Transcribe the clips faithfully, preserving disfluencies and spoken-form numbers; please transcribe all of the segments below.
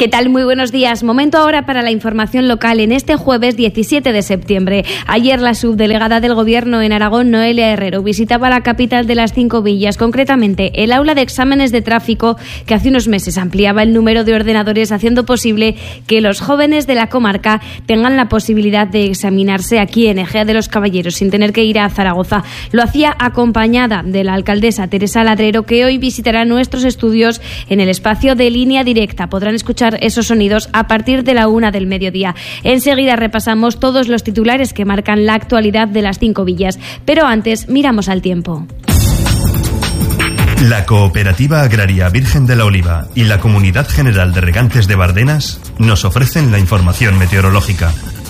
¿Qué tal? Muy buenos días. Momento ahora para la información local en este jueves diecisiete de septiembre. Ayer la subdelegada del Gobierno en Aragón, Noelia Herrero, visitaba la capital de las Cinco Villas, concretamente el aula de exámenes de tráfico, que hace unos meses ampliaba el número de ordenadores, haciendo posible que los jóvenes de la comarca tengan la posibilidad de examinarse aquí en Ejea de los Caballeros sin tener que ir a Zaragoza. Lo hacía acompañada de la alcaldesa Teresa Ladrero, que hoy visitará nuestros estudios en el espacio de Línea Directa. Podrán escuchar esos sonidos a partir de la una del mediodía. Enseguida repasamos todos los titulares que marcan la actualidad de las Cinco Villas, pero antes miramos al tiempo. La Cooperativa Agraria Virgen de la Oliva y la Comunidad General de Regantes de Bardenas nos ofrecen la información meteorológica.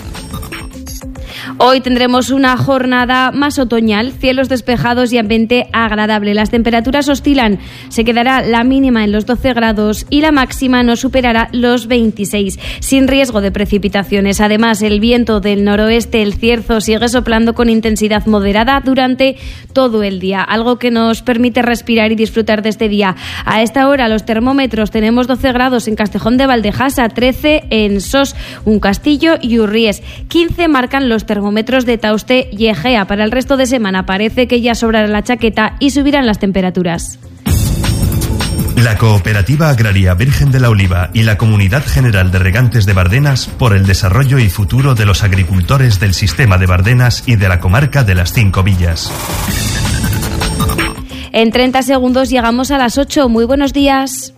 Hoy tendremos una jornada más otoñal, cielos despejados y ambiente agradable. Las temperaturas oscilan, se quedará la mínima en los doce grados y la máxima no superará los veintiséis, sin riesgo de precipitaciones. Además, el viento del noroeste, el cierzo, sigue soplando con intensidad moderada durante todo el día, algo que nos permite respirar y disfrutar de este día. A esta hora los termómetros tenemos doce grados en Castejón de Valdejasa, trece en Sos, Un Castillo y Urries, quince marcan los termómetros termómetros de Tauste y Egea. Para el resto de semana parece que ya sobrará la chaqueta y subirán las temperaturas. La Cooperativa Agraria Virgen de la Oliva y la Comunidad General de Regantes de Bardenas, por el desarrollo y futuro de los agricultores del sistema de Bardenas y de la comarca de las Cinco Villas. En treinta segundos llegamos a las ocho. Muy buenos días.